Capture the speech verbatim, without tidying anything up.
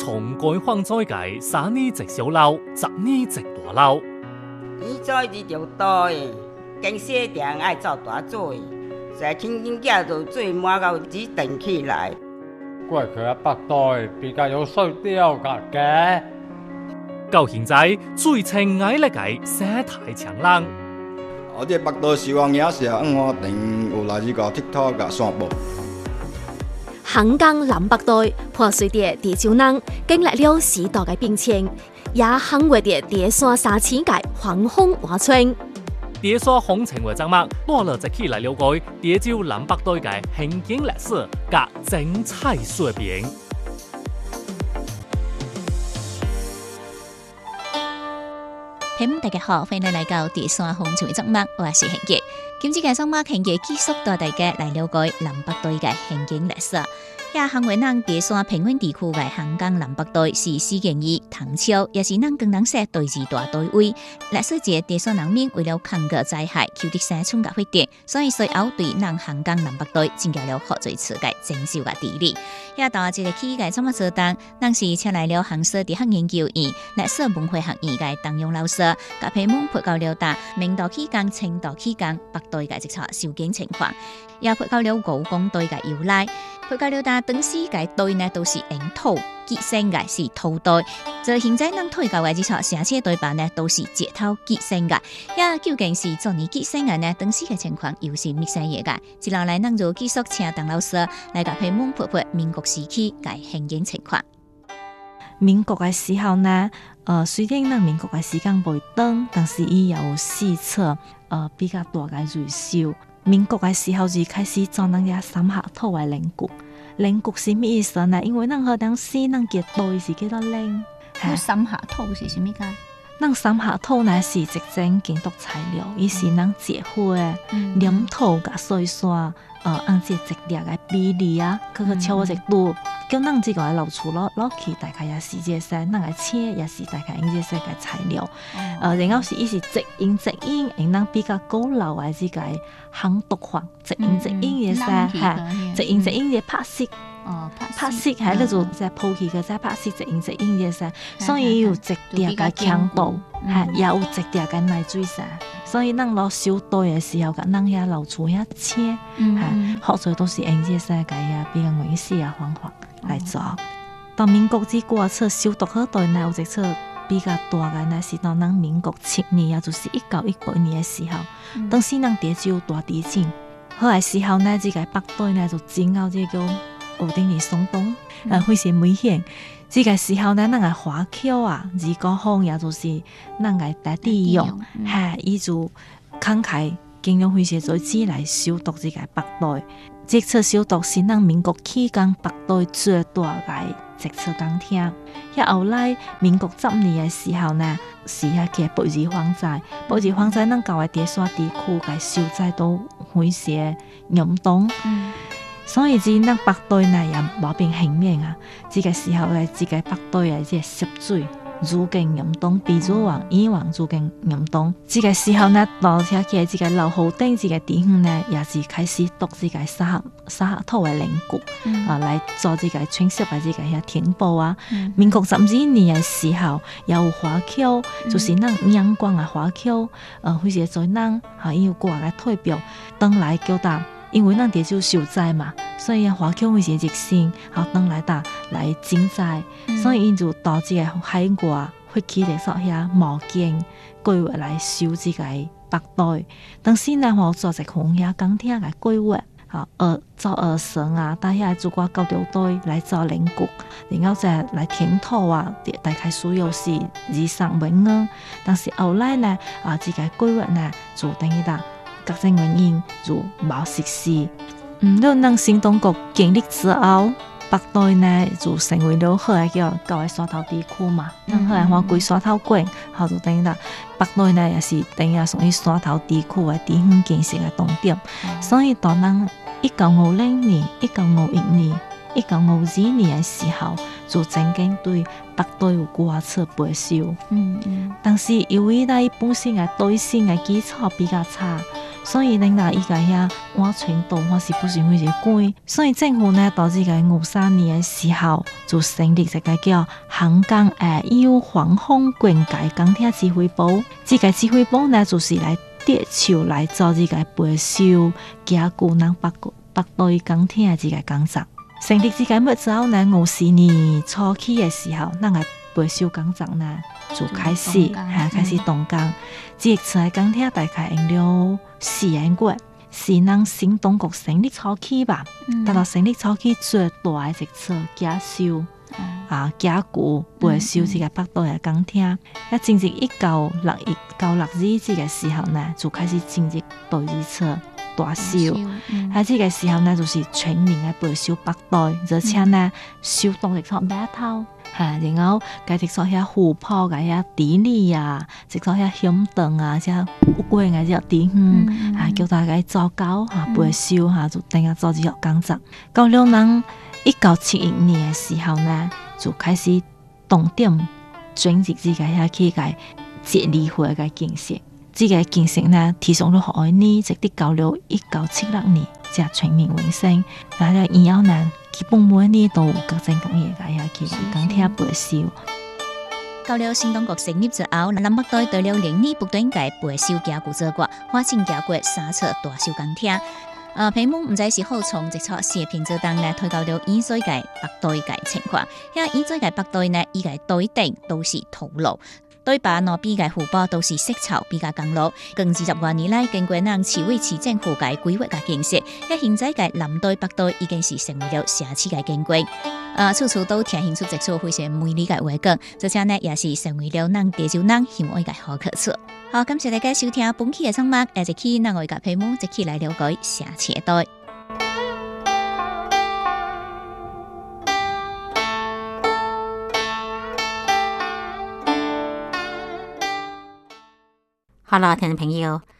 從改放災界，三年直小樓，十年直大樓。 伊做日就多誒，經細定愛做大做誒，在輕輕架就水滿到只等起來。 過去啊，北代比較有水調嘅。 到現在最情愛的個生態長廊。 我哋北代希望也是啊，我定有來呢個 TikTok 嘅散步。 杭江南北代破碎的地球人經歷了時代嘅變遷，也行過的地山沙淺嘅黃風華春。 地山風情嘅節目，多了就起來了解地球南北代嘅行經歷史及精彩說明。 聽眾大家好，歡迎來到地山風情嘅節目，我係恆傑。今次嘅節目恆傑繼續帶大家來了解南北代嘅行經歷史。也行過咱地山平原地區嘅杭江南北代是四建二唐朝，也是咱江南省第二大代位。歷史節地山人民為了抗過災害，求得生存嘅發展，所以隨後對咱杭江南北代增加了好多次嘅增修嘅地理。也到這個期嘅節目做當，咱是請來了杭州大學研究院歷史文化學院嘅鄧勇老師，甲批蒙配教了達明代期間、清代期間北代嘅一個受經情況，也配教了武功代嘅由來，配教了達當時嘅代呢都是用土結成嘅，是土代。就現在咱推教嘅一個寫寫代版呢都是石頭結成嘅，也究竟是做呢結成嘅呢？當時嘅情況又是乜嘢嘅？接落來咱就繼續請鄧老師來甲批蒙配配民國時期嘅行經情況。 民國嘅時候呢，呃，雖然咱民國嘅時間袂長，但是伊有四冊呃比較大嘅瑞秀。民國嘅時候就開始做咱遐三合土嘅靈骨。靈骨是咩意思呢？因為咱好當時咱嘅代是幾多靈？ 三合土是啥物㗎？ 咱三合土呢是一種建築材料，伊是咱結合嘅黏土甲碎沙，呃，按這直列嘅比例啊，佢個超一度。叫咱這個嘅樓厝攞攞去，大概也是這些，咱嘅車也是大概用這些嘅材料。呃，然後是伊是直影直影，用咱比較高樓嘅這個夯土法，直影直影嘅噻，係直影直影嘅拍色。 哦， 拍色係嗰種即係鋪起嘅，即係拍色直影直影嘅噻，所以有直條嘅強度，係也有直條嘅耐水噻。所以咱攞小袋嘅時候，咁咱遐樓厝遐車，係學在都是用這些嘅呀比較原始嘅方法來做。到民國之過冊小讀嗰代呢，有一冊比較大嘅呢，是到咱民國七年，也就是一九一八年嘅時候，當時咱地就大地震，後來時候呢，這個北代呢就整到這個有等於鬆動，呃，非常危險。這個時候呢，咱個華僑啊，如果講也就是咱個大地用，係伊就慷慨經用非常多錢來修讀這個北代。這次修讀是咱民國期間北代最大嘅一次當聽。遐後來民國十年嘅時候呢，是遐個北日荒災，北日荒災咱搞嘅地山地區嘅受災都非常嚴重。嗯，所以至咱北代呢也冇變幸免啊！這個時候咧，這個北代嘅即係濕水愈見嚴重，比如往以往愈見嚴重。這個時候呢，到遐嘅這個老河頂這個地方呢，也是開始讀這個三合三合土嘅靈骨，嗯、啊，來做這個傳習嘅這個遐填補啊。嗯、民國十二年嘅時候，有華僑，嗯、就是咱陽光嘅華僑，呃，或者在咱啊，伊有掛嘅代表，當來叫他。因為咱地就受災嘛，所以華僑會是熱心，好當來打來賑災，嗯、所以因就導致個海外會起嚟說遐毛巾規劃來修這個北代。當時呢，我做一項遐鋼鐵嘅規劃，好呃做二層啊，帶遐做個高條隊來做靈骨，然後再來填土啊，大概需要是二三萬元。但是後來呢，啊，這個規劃呢就等於打。各種原因就冇實施。嗯，到咱新中國建立之後，北代呢就成為了後來叫舊嘅沙頭地區嘛。咱後來話歸沙頭縣，後就等於啦。北代呢也是等於屬於沙頭地區嘅地方建設嘅重點。嗯、所以到咱一九五零年、一九五一年、一九五二年嘅時候，就曾經對北代有過次培修。嗯嗯。但是由於咱本身嘅對性嘅基礎比較差。 所以恁若伊家遐挖村道或是不是會個關，所以政府呢到這個五三年嘅時候就成立一個叫香港誒有防風灌溉鋼鐵指揮部，這個指揮部呢就是來接手來做這個培修加固咱北北隊鋼鐵嘅這個工作。成立這個目之後呢，五四年初期嘅時候，咱個培修工作呢就開始嚇開始動工。這個車鋼鐵大概用了四個月，是咱新中國成立初期吧。達到成立初期最大嘅一個車加修啊加固培修這個北隊嘅鋼鐵。一正值一九六一九六二這個時候呢，就開始正值第二車大修。喺這個時候呢，就是全面嘅培修北隊，而且呢修動力錯碼頭。嚇，然後佢直做遐湖泊嘅遐地理啊，直做遐險燈啊，遮烏龜嘅遮地方，嚇叫大家做搞嚇培修嚇，就等下做這個工作。到了咱一九七一年嘅時候呢，就開始動點轉入這個遐去個節理會嘅建設。這個建設呢，提上咗好年，直到到了一九七六年才全面完成。但係以後呢，基本每年都有各種各樣嘅遐去鋼鐵培修。 到了新中國成立之後，南北隊對了零二不斷嘅培修加固做過，花錢加過三車大修鋼鐵。呃，屏幕唔知是好從直撮視頻做當呢，推到了現在嘅北隊嘅情況。因為現在嘅北隊呢，伊個隊頂都是土路。對巴諾比嘅湖泊都是色潮比較乾路，近二十多年來，經過咱市委市政府嘅規劃嘅建設，一現在嘅南隊北隊已經是成為了社區嘅景觀，呃，處處都呈現出一處非常美麗嘅風景，這些呢也是成為了咱地州人喜愛嘅好去處。好，感謝大家收聽本期嘅節目，下一期咱會甲屏幕一起來了解社區隊。 好了，聽眾朋友，